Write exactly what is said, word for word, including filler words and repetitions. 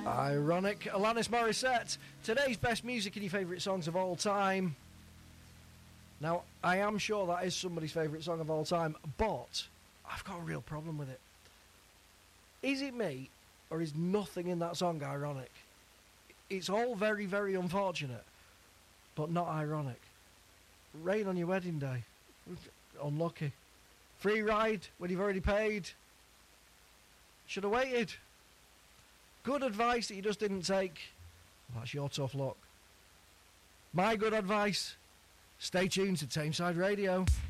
Ironic, Alanis Morissette. Today's best music and your favourite songs of all time. Now, I am sure that is somebody's favourite song of all time, but I've got a real problem with it. Is it me, or is nothing in that song ironic? It's all very, very unfortunate, but not ironic. Rain on your wedding day. Unlucky. Free ride when you've already paid. Should have waited. Good advice that you just didn't take. Well, that's your tough luck. My good advice, stay tuned to Tameside Radio.